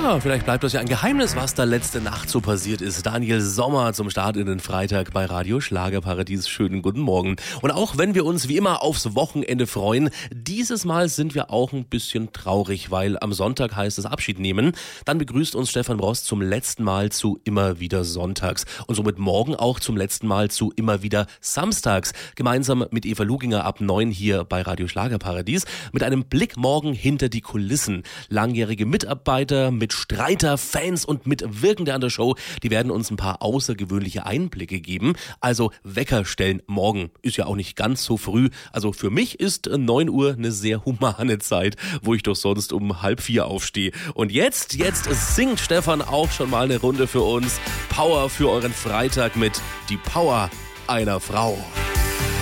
Ja, vielleicht bleibt das ja ein Geheimnis, was da letzte Nacht so passiert ist. Daniel Sommer zum Start in den Freitag bei Radio Schlagerparadies. Schönen guten Morgen. Und auch wenn wir uns wie immer aufs Wochenende freuen, dieses Mal sind wir auch ein bisschen traurig, weil am Sonntag heißt es Abschied nehmen. Dann begrüßt uns Stefan Brost zum letzten Mal zu Immer wieder Sonntags und somit morgen auch zum letzten Mal zu Immer wieder Samstags. Gemeinsam mit Eva Luginger ab 9 hier bei Radio Schlagerparadies mit einem Blick morgen hinter die Kulissen. Langjährige Mitarbeiter, Mitstreiter, Fans und Mitwirkende an der Show, die werden uns ein paar außergewöhnliche Einblicke geben. Also Wecker stellen morgen ist ja auch nicht ganz so früh. Also für mich ist 9 Uhr eine sehr humane Zeit, wo ich doch sonst um 3:30 aufstehe. Und jetzt singt Stefan auch schon mal eine Runde für uns. Power für euren Freitag mit Die Power einer Frau.